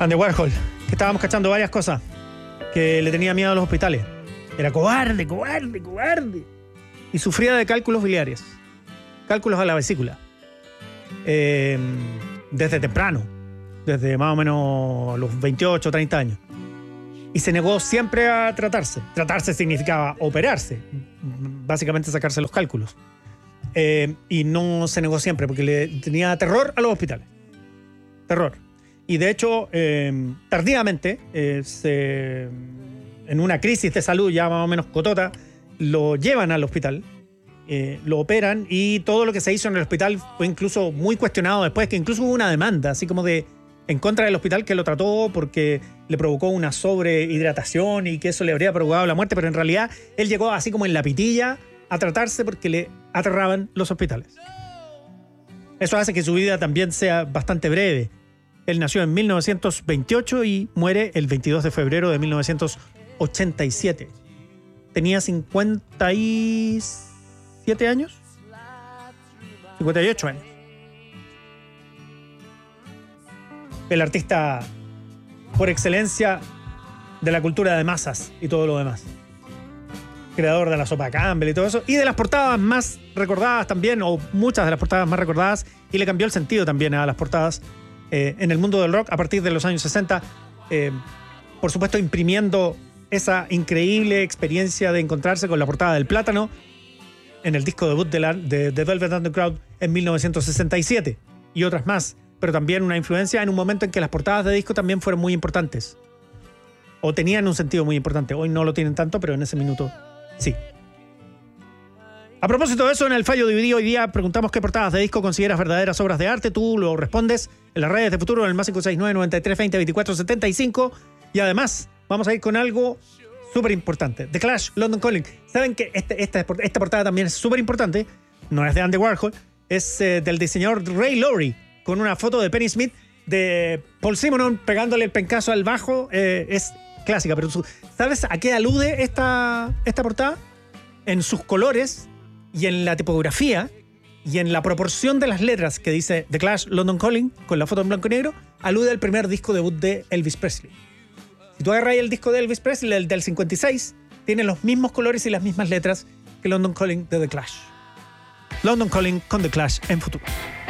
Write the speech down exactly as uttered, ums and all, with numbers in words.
Andy Warhol, que estábamos cachando varias cosas, que le tenía miedo a los hospitales. Era cobarde, cobarde, cobarde. Y sufría de cálculos biliares, cálculos a la vesícula. Eh, desde temprano, desde más o menos los veintiocho, treinta años. Y se negó siempre a tratarse. Tratarse significaba operarse, básicamente sacarse los cálculos. Eh, y no se negó siempre porque le tenía terror a los hospitales. Terror. Y de hecho, eh, tardíamente, eh, se, en una crisis de salud ya más o menos cotota, lo llevan al hospital, eh, lo operan y todo lo que se hizo en el hospital fue incluso muy cuestionado después, que incluso hubo una demanda, así como de en contra del hospital que lo trató porque le provocó una sobrehidratación y que eso le habría provocado la muerte, pero en realidad él llegó así como en la pitilla a tratarse porque le aterraban los hospitales. Eso hace que su vida también sea bastante breve. Él nació en mil novecientos veintiocho y muere el veintidós de febrero de mil novecientos ochenta y siete. Tenía cincuenta y siete años. cincuenta y ocho años. El artista por excelencia de la cultura de masas y todo lo demás. Creador de la sopa Campbell y todo eso. Y de las portadas más recordadas también, o muchas de las portadas más recordadas, y le cambió el sentido también a las portadas eh, en el mundo del rock a partir de los años sesenta. Eh, por supuesto, imprimiendo esa increíble experiencia de encontrarse con la portada del Plátano en el disco debut de, la, de, de Velvet Underground en mil novecientos sesenta y siete. Y otras más. Pero también una influencia en un momento en que las portadas de disco también fueron muy importantes. O tenían un sentido muy importante. Hoy no lo tienen tanto, pero en ese minuto sí. A propósito de eso, en el Fallo Dividido hoy día preguntamos qué portadas de disco consideras verdaderas obras de arte. Tú lo respondes en las redes de Futuro en el más cinco seis nueve, noventa y tres, veinte, veinticuatro, setenta y cinco. Y además vamos a ir con algo súper importante. The Clash, London Calling. ¿Saben que este, esta, esta portada también es súper importante? No es de Andy Warhol, es eh, del diseñador Ray Lowry, con una foto de Penny Smith, de Paul Simonon pegándole el pencazo al bajo. Eh, es clásica, pero su, ¿sabes a qué alude esta, esta portada? En sus colores y en la tipografía y en la proporción de las letras que dice The Clash, London Calling, con la foto en blanco y negro, alude al primer disco debut de Elvis Presley. Si tú agarras el disco de Elvis Presley, el del cincuenta y seis, tiene los mismos colores y las mismas letras que London Calling de The Clash. London Calling con The Clash en Futuro.